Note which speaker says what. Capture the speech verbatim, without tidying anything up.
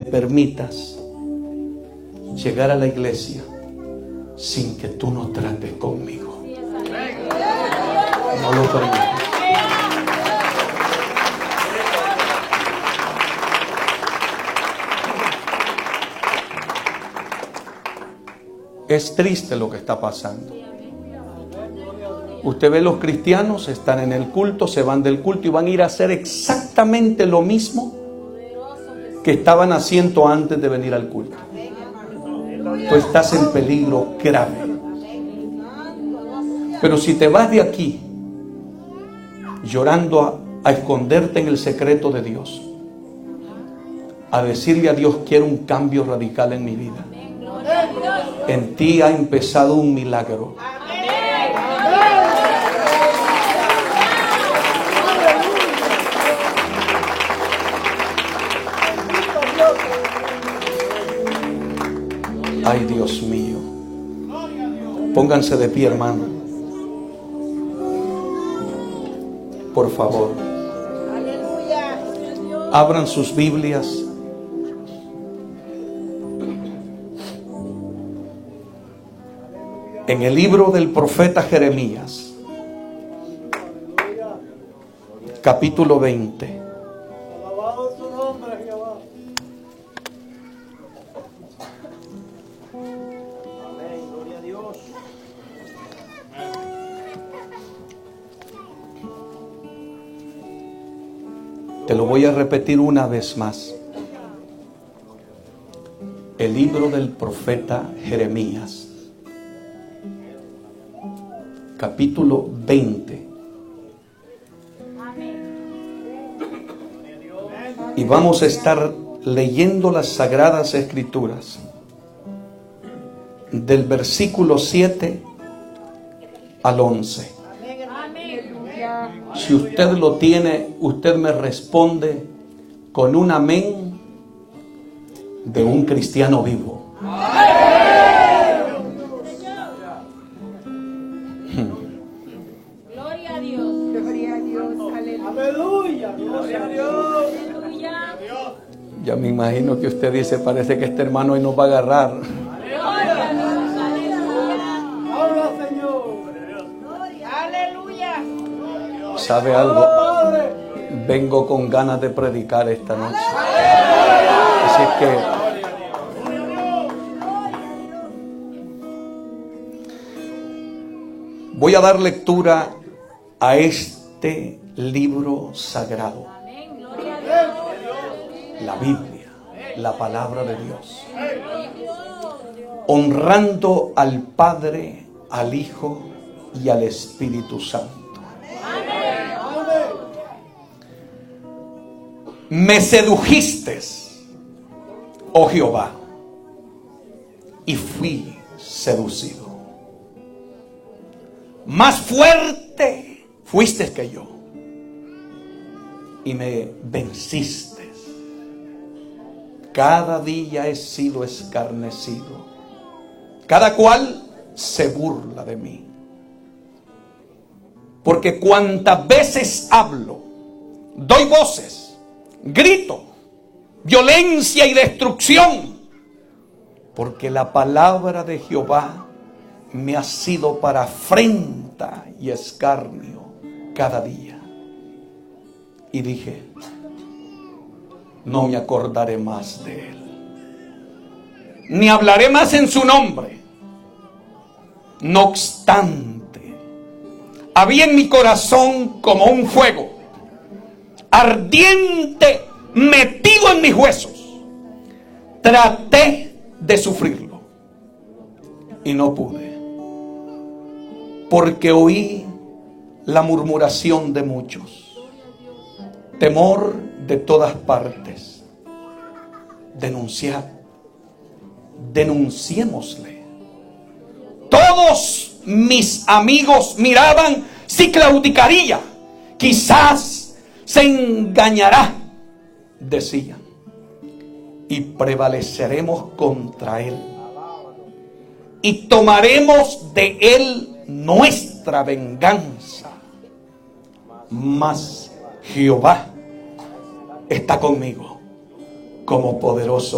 Speaker 1: permitas llegar a la iglesia sin que tú no trates conmigo. No lo permitas. Es triste lo que está pasando. Usted ve, los cristianos están en el culto, se van del culto y van a ir a hacer exactamente lo mismo que estaban haciendo antes de venir al culto. Tú estás en peligro grave. Pero si te vas de aquí llorando a, a esconderte en el secreto de Dios, a decirle a Dios: quiero un cambio radical en mi vida, en ti ha empezado un milagro. Ay, Dios mío. Pónganse de pie, hermano. Por favor. Abran sus Biblias. En el libro del profeta Jeremías, capítulo veinte. Te lo voy a repetir una vez más. El libro del profeta Jeremías, capítulo veinte. Y vamos a estar leyendo las Sagradas Escrituras del versículo siete al once. Si usted lo tiene, usted me responde con un amén de un cristiano vivo.
Speaker 2: Gloria a Dios. Gloria a Dios. Aleluya. Gloria a Dios.
Speaker 1: Ya me imagino que usted dice: parece que este hermano hoy nos va a agarrar.
Speaker 2: Habla, Señor. Aleluya.
Speaker 1: ¿Sabe algo? Vengo con ganas de predicar esta noche. Así es que voy a dar lectura a este libro sagrado, la Biblia, la palabra de Dios, honrando al Padre, al Hijo y al Espíritu Santo. Me sedujiste, oh Jehová, y fui seducido. Más fuerte fuiste que yo, y me venciste. Cada día he sido escarnecido. Cada cual se burla de mí. Porque cuantas veces hablo, doy voces, grito, violencia y destrucción, porque la palabra de Jehová me ha sido para afrenta y escarnio cada día. Y dije: no me acordaré más de él, ni hablaré más en su nombre. No obstante, había en mi corazón como un fuego ardiente metido en mis huesos. Traté de sufrirlo y no pude, porque oí la murmuración de muchos, temor de todas partes. Denunciad, denunciémosle. Todos mis amigos miraban si claudicaría, quizás se engañará, decían, y prevaleceremos contra él, y tomaremos de él nuestra venganza. Mas Jehová está conmigo como poderoso